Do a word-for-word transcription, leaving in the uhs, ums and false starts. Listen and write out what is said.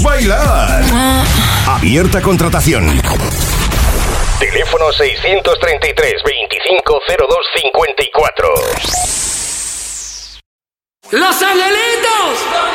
bailar. Abierta contratación. Teléfono seiscientos treinta y tres, veinticinco cero dos cincuenta y cuatro. ¡Los angelitos!